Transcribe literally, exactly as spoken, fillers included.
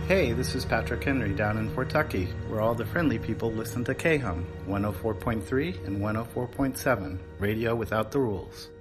Hey, this is Patrick Henry down in Fortucky, where all the friendly people listen to K-Hum, one oh four point three and one oh four point seven, radio without the rules.